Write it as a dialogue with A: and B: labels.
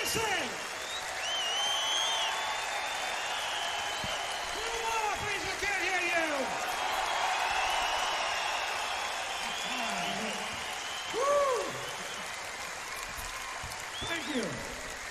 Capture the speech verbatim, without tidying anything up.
A: Sing! Two more, please, I can't hear you! Woo! Thank you.